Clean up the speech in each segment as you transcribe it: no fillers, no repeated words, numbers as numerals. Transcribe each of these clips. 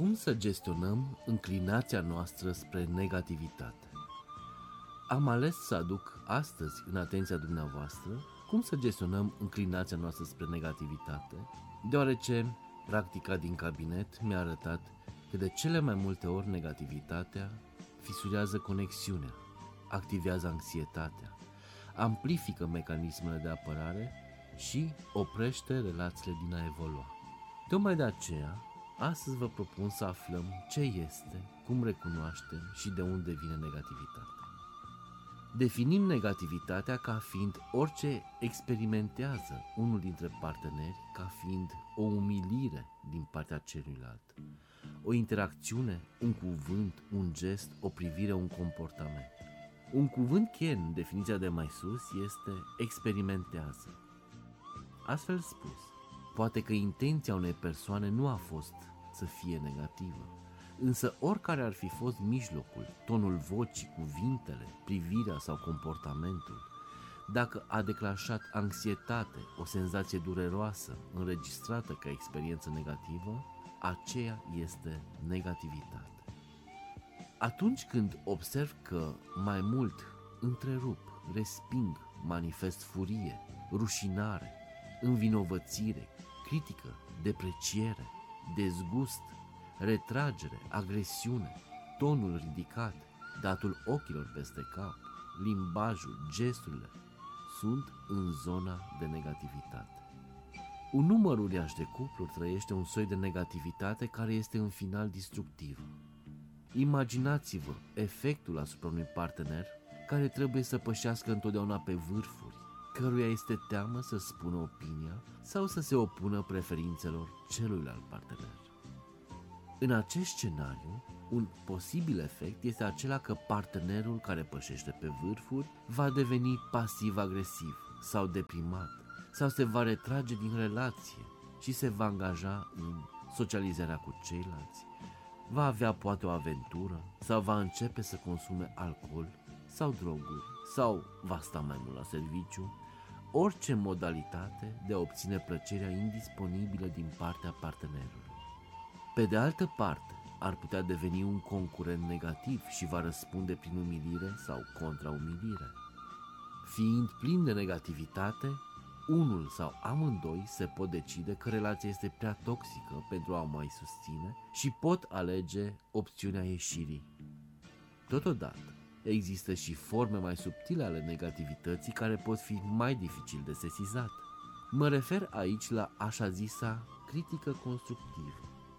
Cum să gestionăm înclinația noastră spre negativitate? Am ales să aduc astăzi în atenția dumneavoastră cum să gestionăm înclinația noastră spre negativitate, deoarece practica din cabinet mi-a arătat că de cele mai multe ori negativitatea fisurează conexiunea, activează anxietatea, amplifică mecanismele de apărare și oprește relațiile din a evolua. Tocmai de aceea, astăzi vă propun să aflăm ce este, cum recunoaștem și de unde vine negativitatea. Definim negativitatea ca fiind orice experimentează unul dintre parteneri ca fiind o umilire din partea celuilalt, o interacțiune, un cuvânt, un gest, o privire, un comportament. Un cuvânt cheie în definiția de mai sus este experimentează. Astfel spus, poate că intenția unei persoane nu a fost să fie negativă, însă oricare ar fi fost mijlocul, tonul vocii, cuvintele, privirea sau comportamentul, dacă a declanșat anxietate, o senzație dureroasă înregistrată ca experiență negativă, aceea este negativitate. Atunci când observ că mai mult întrerup, resping, manifest furie, rușinare, învinovățire, critică, depreciere, dezgust, retragere, agresiune, tonul ridicat, datul ochilor peste cap, limbajul, gesturile, sunt în zona de negativitate. Un număr uriaș de cupluri trăiește un soi de negativitate care este în final destructivă. Imaginați-vă efectul asupra unui partener care trebuie să pășească întotdeauna pe vârfuri, căruia este teamă să spună opinia sau să se opună preferințelor celuilalt partener. În acest scenariu, un posibil efect este acela că partenerul care pășește pe vârfuri va deveni pasiv-agresiv sau deprimat sau se va retrage din relație și se va angaja în socializarea cu ceilalți, va avea poate o aventură sau va începe să consume alcool sau droguri sau va sta mai mult la serviciu, orice modalitate de a obține plăcerea indisponibilă din partea partenerului. Pe de altă parte, ar putea deveni un concurent negativ și va răspunde prin umilire sau contraumilire. Fiind plin de negativitate, unul sau amândoi se pot decide că relația este prea toxică pentru a o mai susține și pot alege opțiunea ieșirii. Totodată, există și forme mai subtile ale negativității care pot fi mai dificil de sesizat. Mă refer aici la așa zisa critică constructivă.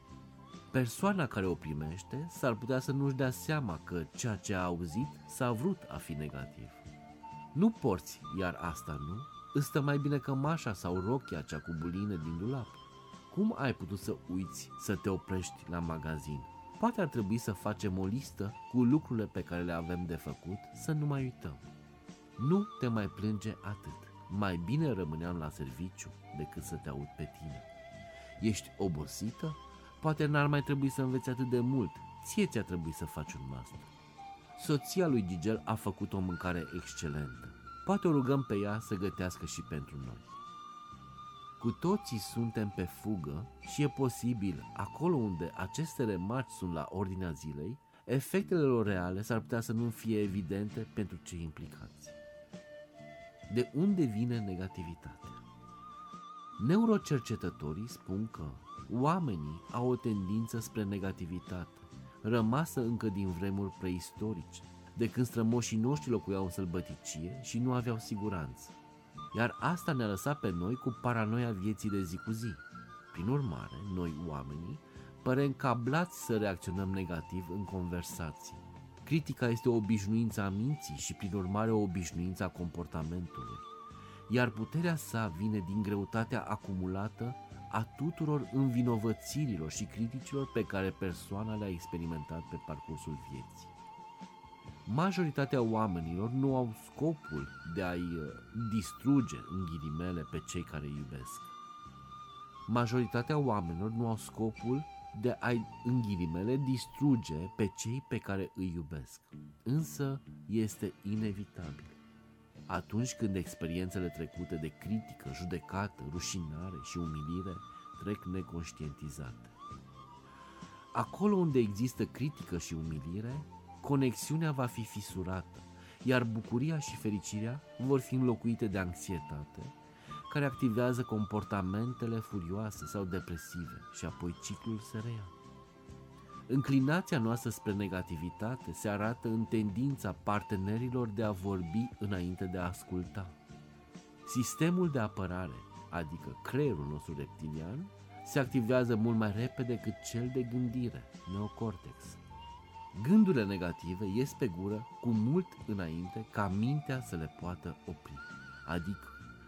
Persoana care o primește s-ar putea să nu-și dea seama că ceea ce a auzit s-a vrut a fi negativ. Nu porți, iar asta nu, îți stă mai bine cămașa sau rochia cea cu buline din dulap. Cum ai putut să uiți să te oprești la magazin? Poate ar trebui să facem o listă cu lucrurile pe care le avem de făcut, să nu mai uităm. Nu te mai plânge atât. Mai bine rămâneam la serviciu decât să te aud pe tine. Ești obosită? Poate n-ar mai trebui să înveți atât de mult. Ție ți-a trebuit să faci un master. Soția lui Gigel a făcut o mâncare excelentă. Poate o rugăm pe ea să gătească și pentru noi. Cu toții suntem pe fugă și e posibil, acolo unde aceste remarci sunt la ordinea zilei, efectele lor reale s-ar putea să nu fie evidente pentru cei implicați. De unde vine negativitatea? Neurocercetătorii spun că oamenii au o tendință spre negativitate, rămasă încă din vremuri preistorice, de când strămoșii noștri locuiau în sălbăticie și nu aveau siguranță. Iar asta ne-a lăsat pe noi cu paranoia vieții de zi cu zi. Prin urmare, noi oamenii părem cablați să reacționăm negativ în conversații. Critica este o obișnuință a minții și prin urmare o obișnuință a comportamentului. Iar puterea sa vine din greutatea acumulată a tuturor învinovățirilor și criticilor pe care persoana le-a experimentat pe parcursul vieții. Majoritatea oamenilor nu au scopul de a-i distruge, în ghilimele, pe cei care îi iubesc. Majoritatea oamenilor nu au scopul de a-i, în ghilimele, distruge pe cei pe care îi iubesc. Însă este inevitabil. Atunci când experiențele trecute de critică, judecată, rușinare și umilire trec neconștientizate. Acolo unde există critică și umilire, conexiunea va fi fisurată, iar bucuria și fericirea vor fi înlocuite de anxietate, care activează comportamentele furioase sau depresive și apoi ciclul se reia. Înclinația noastră spre negativitate se arată în tendința partenerilor de a vorbi înainte de a asculta. Sistemul de apărare, adică creierul nostru reptilian, se activează mult mai repede decât cel de gândire, neocortex. Gândurile negative ies pe gură cu mult înainte ca mintea să le poată opri, adică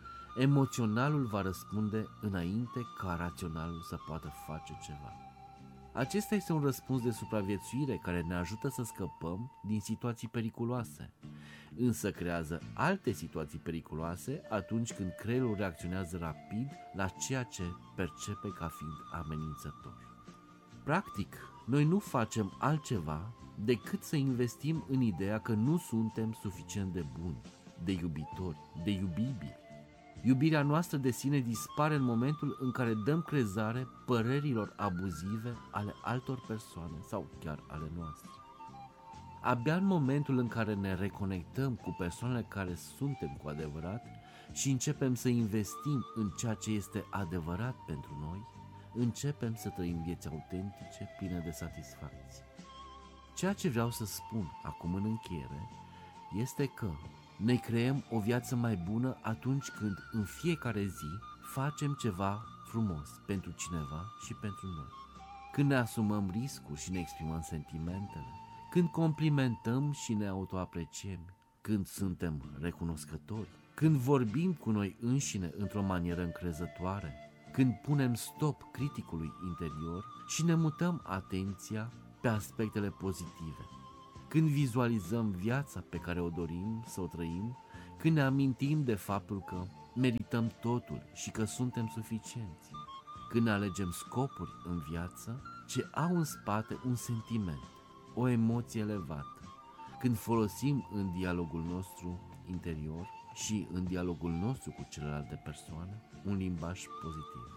emoționalul va răspunde înainte ca raționalul să poată face ceva. Acesta este un răspuns de supraviețuire care ne ajută să scăpăm din situații periculoase, însă creează alte situații periculoase atunci când creierul reacționează rapid la ceea ce percepe ca fiind amenințător. Practic, noi nu facem altceva decât să investim în ideea că nu suntem suficient de buni, de iubitori, de iubibili. Iubirea noastră de sine dispare în momentul în care dăm crezare părerilor abuzive ale altor persoane sau chiar ale noastre. Abia în momentul în care ne reconectăm cu persoanele care suntem cu adevărat și începem să investim în ceea ce este adevărat pentru noi, începem să trăim vieți autentice, pline de satisfacție. Ceea ce vreau să spun acum în încheiere este că ne creăm o viață mai bună atunci când în fiecare zi facem ceva frumos pentru cineva și pentru noi. Când ne asumăm riscuri și ne exprimăm sentimentele, când complimentăm și ne autoapreciem, când suntem recunoscători, când vorbim cu noi înșine într-o manieră încrezătoare, când punem stop criticului interior și ne mutăm atenția pe aspectele pozitive, când vizualizăm viața pe care o dorim să o trăim, când ne amintim de faptul că merităm totul și că suntem suficienți, când ne alegem scopuri în viață ce au în spate un sentiment, o emoție elevată, când folosim în dialogul nostru interior și în dialogul nostru cu celelalte persoane un limbaj pozitiv.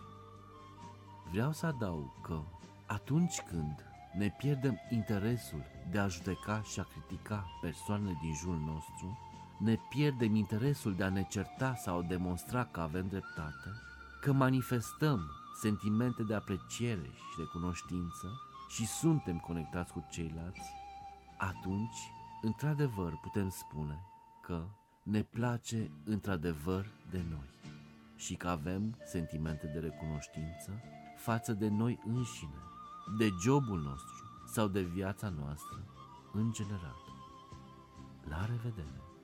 Vreau să adaug că atunci când ne pierdem interesul de a judeca și a critica persoanele din jurul nostru, ne pierdem interesul de a ne certa sau demonstra că avem dreptate, că manifestăm sentimente de apreciere și recunoștință și suntem conectați cu ceilalți, atunci, într-adevăr, putem spune că ne place într-adevăr de noi și că avem sentimente de recunoștință față de noi înșine, de jobul nostru sau de viața noastră în general. La revedere!